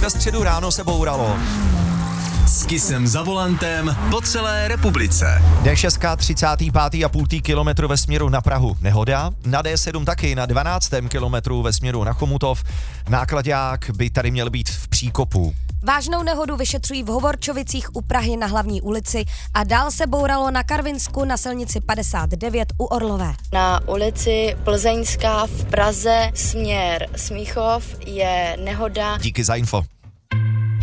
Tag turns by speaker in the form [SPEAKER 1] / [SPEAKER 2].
[SPEAKER 1] Ve středu ráno se bouralo.
[SPEAKER 2] S Kissem za volantem po celé republice.
[SPEAKER 1] D6 35,5 kilometru ve směru na Prahu nehoda, na D7 taky na 12. kilometru ve směru na Chomutov. Náklaďák by tady měl být v příkopu.
[SPEAKER 3] Vážnou nehodu vyšetřují v Hovorčovicích u Prahy na Hlavní ulici a dál se bouralo na Karvinsku na silnici 59 u Orlové.
[SPEAKER 4] Na ulici Plzeňská v Praze směr Smíchov je nehoda.
[SPEAKER 1] Díky za info.